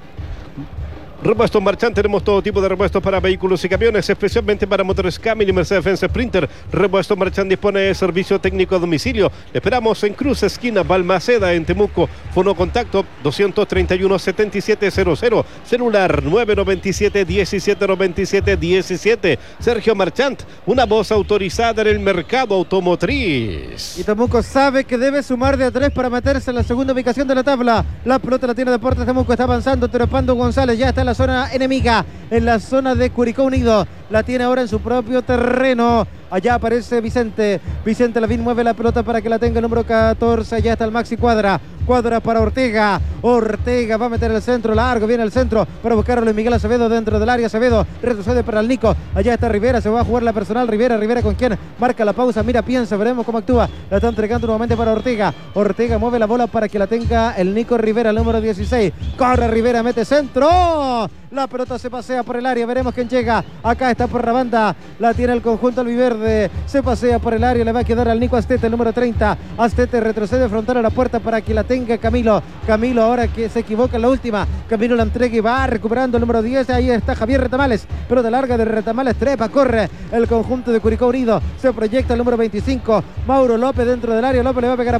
Repuesto Marchand, tenemos todo tipo de repuestos para vehículos y camiones, especialmente para motores Camin y Mercedes-Benz Sprinter. Repuesto Marchand dispone de servicio técnico a domicilio. Le esperamos en Cruz, esquina Balmaceda, en Temuco. Fono contacto doscientos treinta y uno, setenta y siete cero cero. Celular nueve noventa y siete, diecisiete noventa y siete diecisiete. Sergio Marchand, una voz autorizada en el mercado automotriz. Y Temuco sabe que debe sumar de a tres para meterse en la segunda ubicación de la tabla. La pelota la tiene Deportes Temuco, está avanzando Teropando González, ya está en la zona enemiga, en la zona de Curicó Unido. La tiene ahora en su propio terreno. Allá aparece Vicente. Vicente Lavín mueve la pelota para que la tenga el número catorce. Allá está el Maxi Cuadra. Cuadra para Ortega. Ortega va a meter el centro largo. Viene el centro para buscar a Luis Miguel Acevedo dentro del área. Acevedo retrocede para el Nico. Allá está Rivera. Se va a jugar la personal. Rivera. Rivera con quien marca la pausa. Mira, piensa. Veremos cómo actúa. La está entregando nuevamente para Ortega. Ortega mueve la bola para que la tenga el Nico Rivera, el número dieciséis. Corre Rivera. Mete centro. La pelota se pasea por el área. Veremos quién llega. Acá está por la banda. La tiene el conjunto albiverde. Se pasea por el área. Le va a quedar al Nico Astete, el número treinta. Astete retrocede frontal a la puerta para que la tenga Camilo. Camilo ahora que se equivoca en la última. Camilo la entrega y va recuperando el número diez. Ahí está Javier Retamales. Pelota larga de Retamales. Trepa, corre el conjunto de Curicó Unido. Se proyecta el número veinticinco. Mauro López dentro del área. López le va a pegar a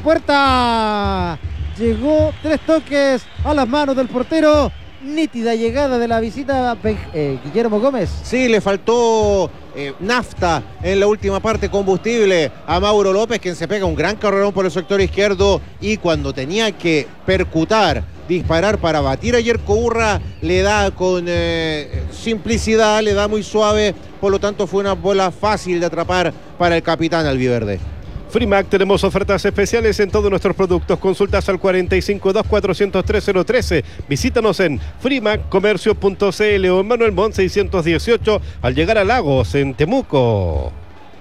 puerta. Llegó tres toques a las manos del portero. Nítida llegada de la visita eh, Guillermo Gómez. Sí, le faltó eh, nafta en la última parte, combustible a Mauro López, quien se pega un gran carrerón por el sector izquierdo, y cuando tenía que percutar, disparar para batir a Yerko Urra, le da con eh, simplicidad, le da muy suave, por lo tanto fue una bola fácil de atrapar para el capitán albiverde. Frimac, tenemos ofertas especiales en todos nuestros productos. Consultas al cuarenta y cinco, dos, cuatrocientos tres, cero trece. Visítanos en frimac comercio punto c l o en Manuel Montt seiscientos dieciocho al llegar a Lagos, en Temuco.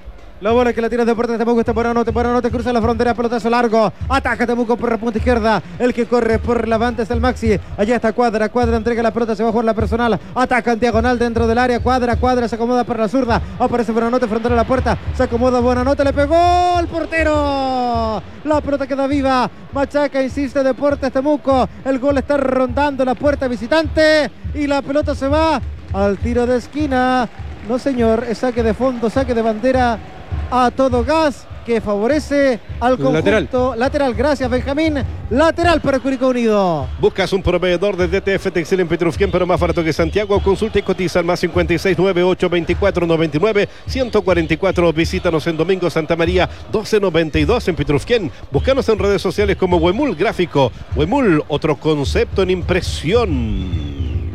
La bola que la tira Deportes Temuco está por anote, por anote, cruza la frontera, pelotazo largo. Ataca Temuco por la punta izquierda. El que corre por la banda es el Maxi. Allá está Cuadra, Cuadra entrega la pelota, se va a jugar la personal. Ataca en diagonal dentro del área. Cuadra, Cuadra se acomoda para la zurda. Aparece Buenanote frontal a la puerta. Se acomoda Buenanote, le pegó el portero. La pelota queda viva. Machaca, insiste Deportes Temuco. El gol está rondando la puerta visitante. Y la pelota se va al tiro de esquina. No señor, es saque de fondo, saque de bandera a todo gas, que favorece al conjunto lateral. lateral. Gracias, Benjamín. Lateral para Curicó Unido. ¿Buscas un proveedor de D T F Textil en Petrufquén, pero más barato que Santiago? Consulta y cotiza al más cincuenta y seis, noventa y ocho, veinticuatro, noventa y nueve, ciento cuarenta y cuatro. Visítanos en Domingo Santa María doce noventa y dos en Petrufquén. Búscanos en redes sociales como Huemul Gráfico. Huemul, otro concepto en impresión.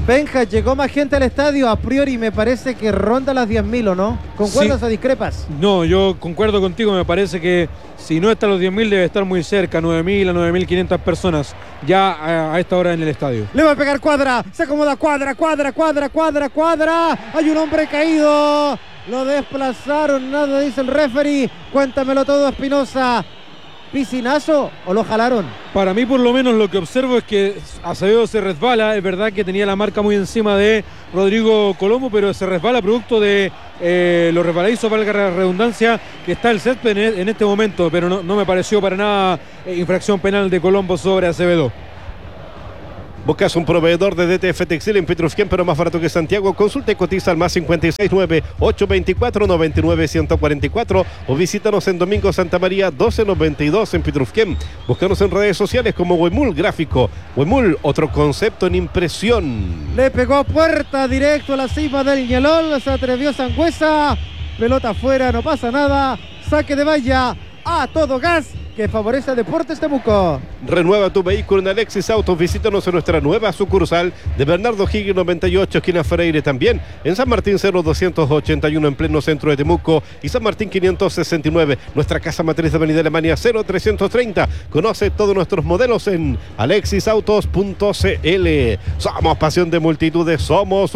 Benja, llegó más gente al estadio. A priori me parece que ronda las diez mil, ¿o no? ¿Concuerdas Sí. o discrepas? No, yo concuerdo contigo, me parece que si no está a los diez mil debe estar muy cerca, nueve mil a nueve mil quinientas personas ya a, a esta hora en el estadio. Le va a pegar Cuadra, se acomoda Cuadra, Cuadra, Cuadra, Cuadra, Cuadra. Hay un hombre caído. Lo desplazaron, nada dice el referee. Cuéntamelo todo, Espinosa. ¿Piscinazo o lo jalaron? Para mí, por lo menos, lo que observo es que Acevedo se resbala. Es verdad que tenía la marca muy encima de Rodrigo Colombo, pero se resbala producto de eh, lo resbaladizo, valga la redundancia, que está el césped en, en este momento, pero no, no me pareció para nada eh, infracción penal de Colombo sobre Acevedo. ¿Buscas un proveedor de D T F Textil en Petrufquén, pero más barato que Santiago? Consulta y cotiza al más cincuenta y seis nueve, ocho veinticuatro, noventa y nueve, ciento cuarenta y cuatro o visítanos en Domingo Santa María doce noventa y dos en Petrufquén. Búscanos en redes sociales como Huemul Gráfico. Huemul, otro concepto en impresión. Le pegó puerta directo a la cima del Ñelol. Se atrevió Sangüesa. Pelota afuera, no pasa nada. Saque de valla a todo gas, que favorece a Deportes Temuco. Renueva tu vehículo en Alexis Autos. Visítanos en nuestra nueva sucursal de Bernardo Higgins noventa y ocho, esquina Freire, también en San Martín cero doscientos ochenta y uno en pleno centro de Temuco y San Martín quinientos sesenta y nueve. Nuestra casa matriz de Avenida Alemania cero trescientos treinta. Conoce todos nuestros modelos en alexis autos punto c l. Somos pasión de multitudes, somos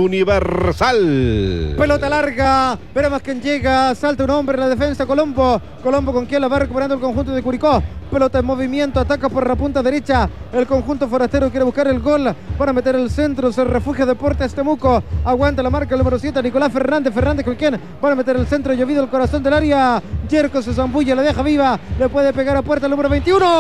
universal. Pelota larga, veremos quién llega. Salta un hombre en la defensa, Colombo. Colombo con quien la va recuperando el conjunto de Curicó. Pelota en movimiento, ataca por la punta derecha. El conjunto forastero quiere buscar el gol para meter el centro. Se refugia Deportes Temuco. Aguanta la marca el número siete, Nicolás Fernández. Fernández con quien van a meter el centro. Llovido el corazón del área. Yerko se zambulla, la deja viva. Le puede pegar a puerta el número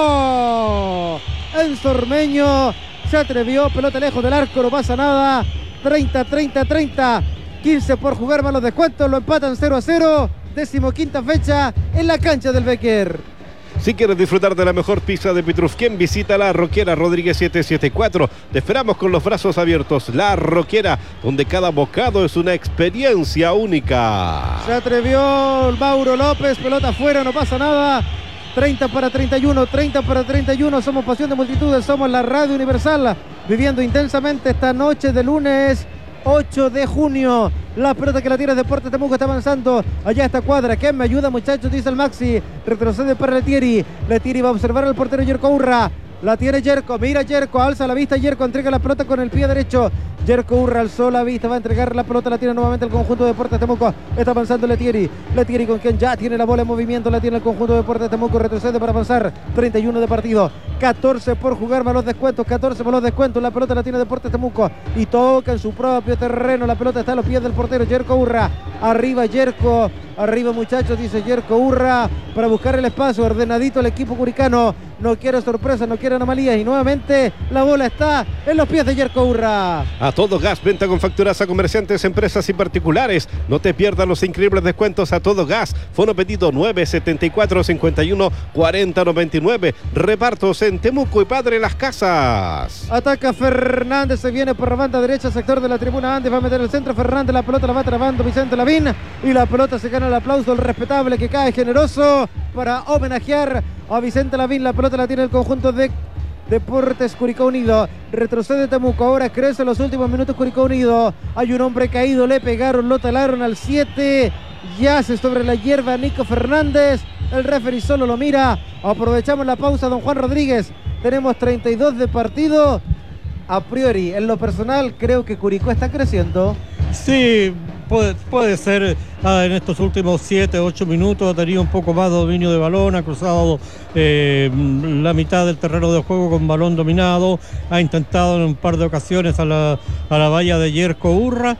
veintiuno. Enzo Ormeño se atrevió. Pelota lejos del arco, no pasa nada. treinta, treinta, treinta. quince por jugar, más los descuentos. Lo empatan cero a cero. Decimoquinta fecha en la cancha del Becker. Si quieres disfrutar de la mejor pizza de Petrufquén, visita La Roquera Rodríguez setecientos setenta y cuatro. Te esperamos con los brazos abiertos. La Roquera, donde cada bocado es una experiencia única. Se atrevió Mauro López, pelota afuera, no pasa nada. treinta para treinta y uno, treinta para treinta y uno. Somos pasión de multitudes, somos la Radio Universal, viviendo intensamente esta noche de lunes ocho de junio. La pelota que la tira Deportes Temuco, está avanzando. Allá está Cuadra. ¿Quién me ayuda, muchachos? Dice el Maxi. Retrocede para Letieri. Letieri va a observar al portero Yerko Urra. La tiene Yerko. Mira Yerko. Alza la vista. Yerko entrega la pelota con el pie derecho. Yerko Urra alzó la vista. Va a entregar la pelota. La tiene nuevamente el conjunto de Deportes Temuco. Está avanzando Letieri. Letieri con quien ya tiene la bola en movimiento. La tiene el conjunto de Deportes Temuco. Retrocede para avanzar. treinta y uno de partido. catorce por jugar, más los descuentos. catorce más los descuentos. La pelota la tiene Deportes Temuco. Y toca en su propio terreno. La pelota está a los pies del portero Yerko Urra. Arriba Yerko. Arriba, muchachos, dice Yerko Urra, para buscar el espacio. Ordenadito el equipo curicano. No quiere sorpresa, no quiere anomalías. Y nuevamente la bola está en los pies de Yerko Urra. A todo gas, venta con facturas a comerciantes, empresas y particulares. No te pierdas los increíbles descuentos a todo gas. Fono pedido nueve setenta y cuatro, cincuenta y uno, cuarenta, noventa y nueve. Repartos en Temuco y Padre Las Casas. Ataca Fernández, se viene por la banda derecha, sector de la tribuna Andes, va a meter el centro Fernández, la pelota la va trabando Vicente Lavín y la pelota se gana el aplauso, el respetable que cae generoso para homenajear a Vicente Lavín. La pelota la tiene el conjunto de Deportes Curicó Unido. Retrocede Temuco, ahora crece en los últimos minutos Curicó Unido. Hay un hombre caído, le pegaron, lo talaron al siete. Yace sobre la hierba Nico Fernández. El referee solo lo mira. Aprovechamos la pausa, don Juan Rodríguez. Tenemos treinta y dos de partido. A priori, en lo personal, creo que Curicó está creciendo. Sí, puede, puede ser. Ah, en estos últimos siete, ocho minutos ha tenido un poco más de dominio de balón, ha cruzado eh, la mitad del terreno de juego con balón dominado, ha intentado en un par de ocasiones a la, a la valla de Yerko Urra.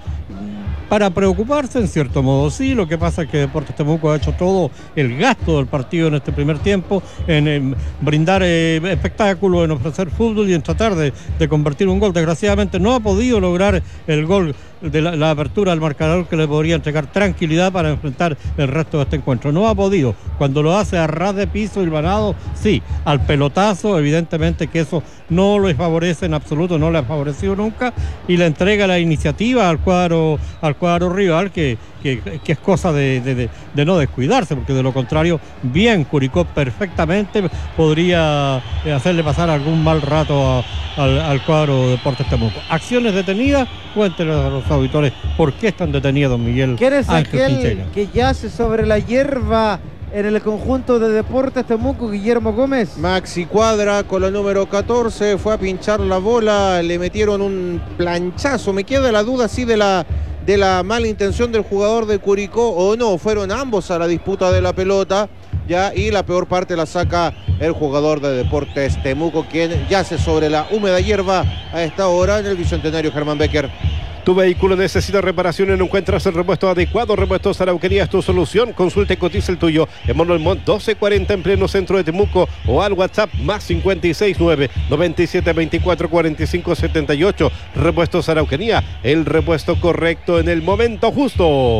Para preocuparse, en cierto modo, sí. Lo que pasa es que Deportes Temuco ha hecho todo el gasto del partido en este primer tiempo, en, en brindar eh, espectáculo, en ofrecer fútbol y en tratar de, de convertir un gol. Desgraciadamente no ha podido lograr el gol de la, la apertura del marcador que le podría entregar tranquilidad para enfrentar el resto de este encuentro. No ha podido. Cuando lo hace a ras de piso, hilvanado, sí, al pelotazo, evidentemente que eso no le favorece en absoluto, no le ha favorecido nunca, y le entrega la iniciativa al cuadro, al cuadro rival, que, que, que es cosa de, de, de, de no descuidarse, porque de lo contrario, bien, Curicó perfectamente podría hacerle pasar algún mal rato a, al, al cuadro de Deportes Temuco. Acciones detenidas, cuéntenle a los auditores por qué están detenidos, Miguel ¿Quién es Ángel aquel Quinchena? que yace sobre la hierba en el conjunto de Deportes Temuco, Guillermo Gómez? Maxi Cuadra con la número catorce fue a pinchar la bola, le metieron un planchazo. Me queda la duda si de la, de la mala intención del jugador de Curicó o no, fueron ambos a la disputa de la pelota. Ya, y la peor parte la saca el jugador de Deportes Temuco, quien yace sobre la húmeda hierba a esta hora en el Bicentenario Germán Becker. Tu vehículo necesita reparaciones, no encuentras el repuesto adecuado. Repuestos Arauquería es tu solución. Consulta y cotiza el tuyo en Manuel Montt doce cuarenta en pleno centro de Temuco, o al WhatsApp más cincuenta y seis nueve, noventa y siete, veinticuatro, cuarenta y cinco, setenta y ocho. Repuestos Arauquería, el repuesto correcto en el momento justo.